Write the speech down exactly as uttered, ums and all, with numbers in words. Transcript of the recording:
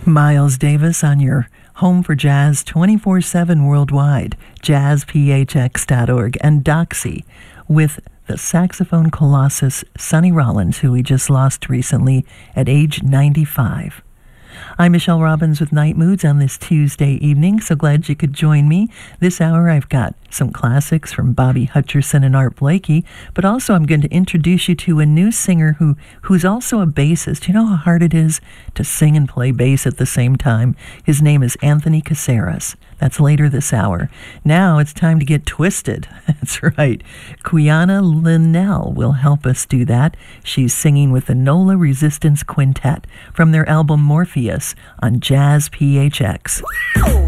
Miles Davis on your home for jazz twenty-four seven worldwide, jazz p h x dot org, and Doxy with the saxophone colossus Sonny Rollins, who we just lost recently at age ninety-five. I'm Michelle Robbins with Night Moods on this Tuesday evening. So glad you could join me. This hour I've got some classics from Bobby Hutcherson and Art Blakey, but also I'm going to introduce you to a new singer who who's also a bassist. You know how hard it is to sing and play bass at the same time? His name is Anthony Caceres. That's later this hour. Now it's time to get twisted. That's right. Quiana Linnell will help us do that. She's singing with the NOLA Resistance Quintet from their album Morpheus on Jazz P H X.